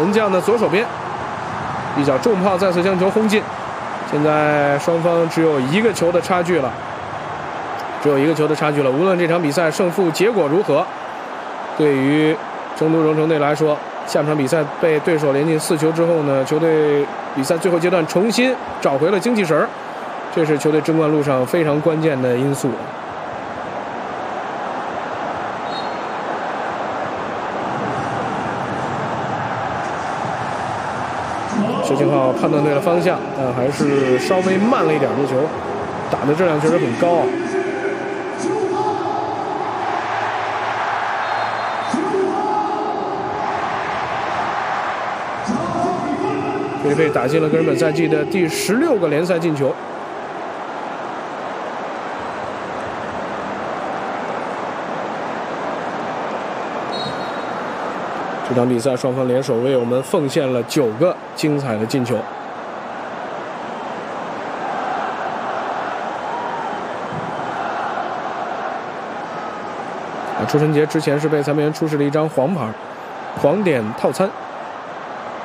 门将的左手边，一脚重炮再次将球轰进。现在双方只有一个球的差距了，无论这场比赛胜负结果如何，对于成都蓉城队来说，下场比赛被对手连进4球之后呢，球队比赛最后阶段重新找回了精气神，这是球队争冠路上非常关键的因素。石青浩判断对了方向，但还是稍微慢了一点，这球打的质量确实很高。菲利佩打进了个人本赛季的第16个联赛进球。这场比赛双方联手为我们奉献了9个精彩的进球。朱晨杰之前是被裁判员出示了一张黄牌，黄点套餐。